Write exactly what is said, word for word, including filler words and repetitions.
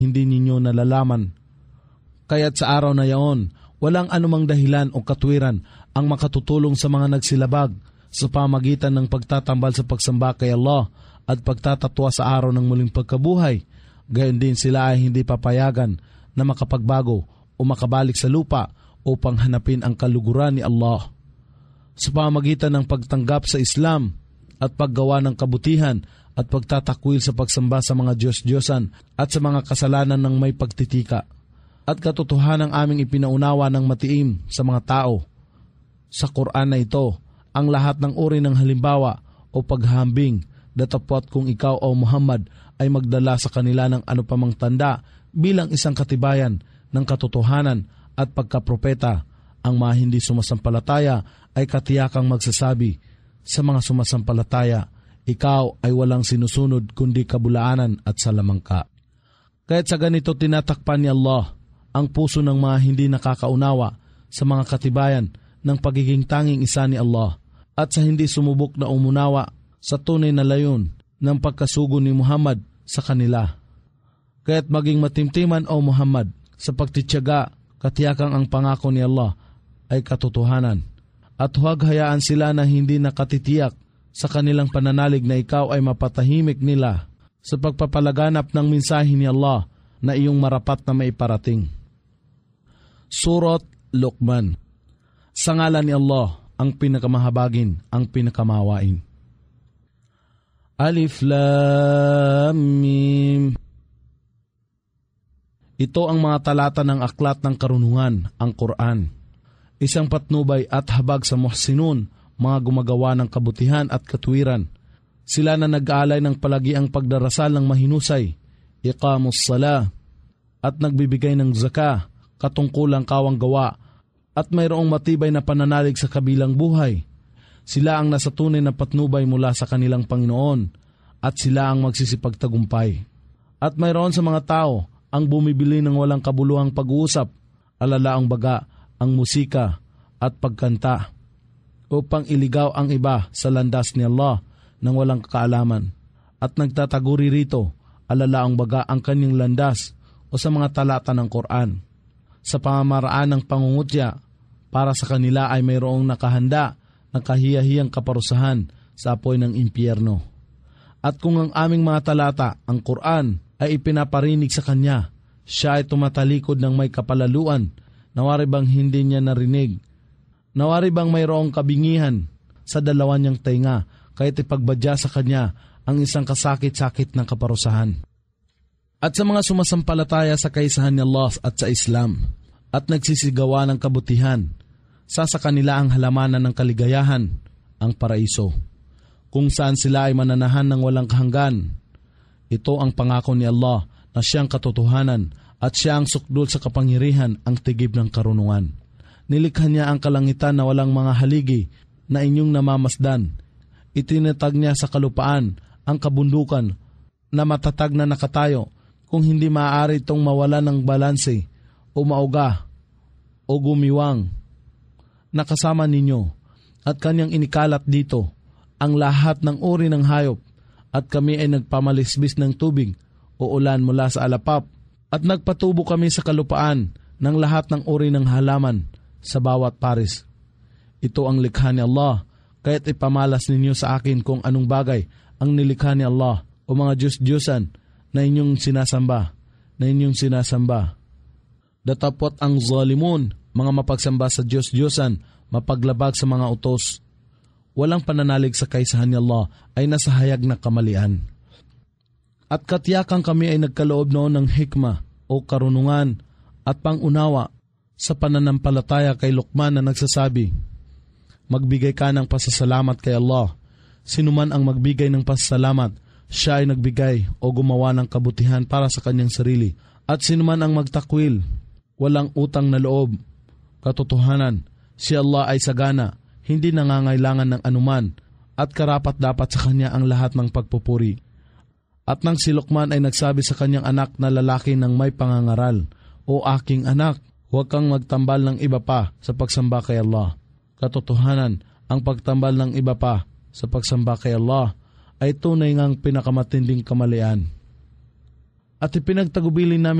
hindi ninyo nalalaman. Kaya't sa araw na yaon, walang anumang dahilan o katwiran ang makatutulong sa mga nagsilabag sa pamagitan ng pagtatambal sa pagsamba kay Allah at pagtatatwa sa araw ng muling pagkabuhay. Gayon din sila ay hindi papayagan na makapagbago o makabalik sa lupa upang hanapin ang kaluguran ni Allah. Sa pamagitan ng pagtanggap sa Islam at paggawa ng kabutihan at pagtatakwil sa pagsamba sa mga Diyos-Diyosan at sa mga kasalanan ng may pagtitika. At katotohanan aming ipinaunawa ng matiim sa mga tao. Sa Quran na ito, ang lahat ng uri ng halimbawa o paghahambing, datapwat kung ikaw o Muhammad ay magdala sa kanila ng ano pamang tanda bilang isang katibayan ng katotohanan at pagkapropeta. Ang mga hindi sumasampalataya ay katiyakang magsasabi sa mga sumasampalataya, ikaw ay walang sinusunod kundi kabulaanan at salamangka. Kaya't sa ganito tinatakpan ni Allah ang puso ng mga hindi nakakaunawa sa mga katibayan ng pagiging tanging isa ni Allah at sa hindi sumubok na umunawa sa tunay na layon ng pagkasugo ni Muhammad sa kanila. Kaya't maging matimtiman o Muhammad sa pagtitiyaga, katiyakang ang pangako ni Allah ay katotohanan. At huwag hayaan sila na hindi nakatitiyak sa kanilang pananalig na ikaw ay mapatahimik nila sa pagpapalaganap ng mensahe ni Allah na iyong marapat na maiparating. Surat Luqman. Sa ngalan ni Allah, ang pinakamahabagin, ang pinakamahawain. Alif Lam Mim. Ito ang mga talata ng aklat ng karunungan, ang Quran. Isang patnubay at habag sa muhsinun, mga gumagawa ng kabutihan at katwiran. Sila na nag-aalay ng palagiang pagdarasal ng mahinusay, iqamus sala, at nagbibigay ng zaka, katungkulang kawang gawa, at mayroong matibay na pananalig sa kabilang buhay. Sila ang nasa tunay na patnubay mula sa kanilang Panginoon, at sila ang magsisipagtagumpay. At mayroon sa mga tao ang bumibili ng walang kabuluhang pag-uusap, alalaang baga, ang musika at pagkanta, upang iligaw ang iba sa landas ni Allah nang walang kaalaman, at nagtataguri rito, alalaang baga ang kanyang landas o sa mga talata ng Quran. Sa pamamaraan ng pangungutya, para sa kanila ay mayroong nakahanda ng kahiyahiyang kaparusahan sa apoy ng impyerno. At kung ang aming mga talata, ang Quran, ay ipinaparinig sa kanya, siya ay tumatalikod ng may kapalaluan, nawari bang hindi niya narinig? Nawari bang mayroong kabingihan sa dalawa niyang tainga, kahit ipagbadya sa kanya ang isang kasakit-sakit ng kaparusahan? At sa mga sumasampalataya sa kaisahan ni Allah at sa Islam, at nagsisigawa ng kabutihan, sa sa kanila ang halamanan ng kaligayahan, ang paraiso, kung saan sila ay mananahan ng walang kahanggan. Ito ang pangako ni Allah na siyang katotohanan at siya ang sukdul sa kapangyarihan, ang tigib ng karunungan. Nilikha niya ang kalangitan na walang mga haligi na inyong namamasdan. Itinatag niya sa kalupaan ang kabundukan na matatag na nakatayo, kung hindi maaari itong mawala ng balanse o mauga o gumiwang. Nakasama ninyo at kanyang inikalat dito ang lahat ng uri ng hayop, at kami ay nagpamalisbis ng tubig o ulan mula sa alapap, at nagpatubo kami sa kalupaan ng lahat ng uri ng halaman sa bawat paris. Ito ang likha ni Allah, kaya't ipamalas ninyo sa akin kung anong bagay ang nilikha ni Allah o mga Diyos-Diyosan na inyong sinasamba, na inyong sinasamba. Datapot ang zalimun, mga mapagsamba sa Diyos-Diyosan, mapaglabag sa mga utos. Walang pananalig sa kaisahan ni Allah ay nasa hayag na kamalian. At katiyakang kami ay nagkaloob noon ng hikma o karunungan at pangunawa sa pananampalataya kay Luqman na nagsasabi, magbigay ka ng pasasalamat kay Allah. Sinuman ang magbigay ng pasasalamat, siya ay nagbigay o gumawa ng kabutihan para sa kanyang sarili. At sinuman ang magtakwil, walang utang na loob. Katotohanan, si Allah ay sagana, hindi nangangailangan ng anuman, at karapat dapat sa kanya ang lahat ng pagpupuri. At nang si Luqman ay nagsabi sa kanyang anak na lalaki ng may pangangaral, O aking anak, huwag kang magtambal ng iba pa sa pagsamba kay Allah. Katotohanan, ang pagtambal ng iba pa sa pagsamba kay Allah ay tunay ngang pinakamatinding kamalian. at ipinagtagubilin namin